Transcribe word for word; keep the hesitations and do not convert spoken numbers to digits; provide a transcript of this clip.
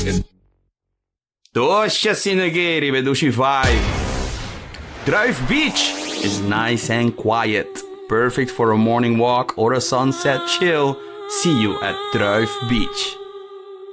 Tosja Sinageri, veduši vibe. Druif Beach is nice and quiet. Perfect for a morning walk or a sunset chill. See you at Druif Beach.